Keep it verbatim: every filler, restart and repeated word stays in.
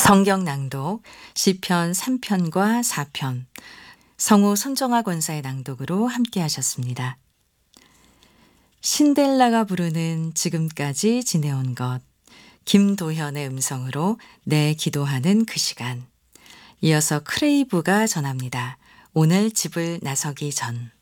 성경 낭독 시편 삼 편과 사 편 성우 손정아 권사의 낭독으로 함께 하셨습니다. 신델라가 부르는 지금까지 지내온 것, 김도현의 음성으로 내 기도하는 그 시간. 이어서 크레이브가 전합니다. 오늘 집을 나서기 전.